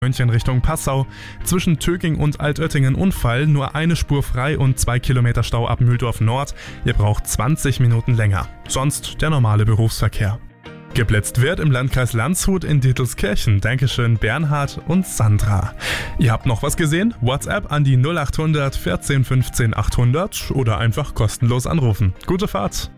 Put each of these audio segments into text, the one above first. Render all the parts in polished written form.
München Richtung Passau. Zwischen Töging und Altöttingen Unfall, nur eine Spur frei und 2 Kilometer Stau ab Mühldorf Nord. Ihr braucht 20 Minuten länger. Sonst der normale Berufsverkehr. Geblitzt wird im Landkreis Landshut in Dittelskirchen. Dankeschön Bernhard und Sandra. Ihr habt noch was gesehen? WhatsApp an die 0800 14 15 800 oder einfach kostenlos anrufen. Gute Fahrt!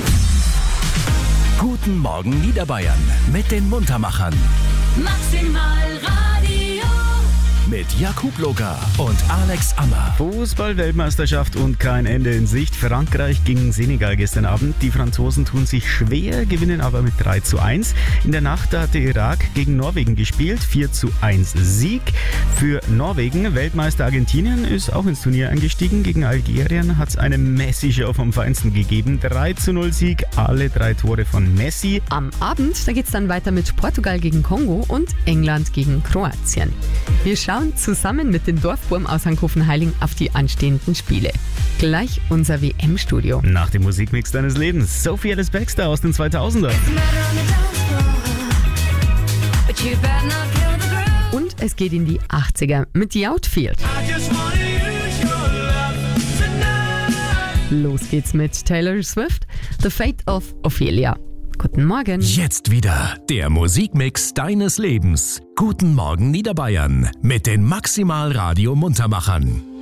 Guten Morgen Niederbayern mit den Muntermachern. Maximal Radio. Mit Jakub Loga und Alex Ammer. Fußball-Weltmeisterschaft und kein Ende in Sicht. Frankreich gegen Senegal gestern Abend. Die Franzosen tun sich schwer, gewinnen aber mit 3:1. In der Nacht hat der Irak gegen Norwegen gespielt. 4:1 Sieg für Norwegen. Weltmeister Argentinien ist auch ins Turnier eingestiegen. Gegen Algerien hat es eine Messi-Show vom Feinsten gegeben. 3:0 Sieg, alle 3 Tore von Messi. Am Abend, da geht's dann weiter mit Portugal gegen Kongo und England gegen Kroatien. Wir schauen zusammen mit dem Dorfburm aus Hankhofen-Heiling auf die anstehenden Spiele. Gleich unser WM-Studio. Nach dem Musikmix deines Lebens, Sophie Ellis Baxter aus den 2000er. Und es geht in die 80er mit The Outfield. Los geht's mit Taylor Swift, The Fate of Ophelia. Guten Morgen. Jetzt wieder der Musikmix deines Lebens. Guten Morgen Niederbayern mit den Maximal Radio Muntermachern.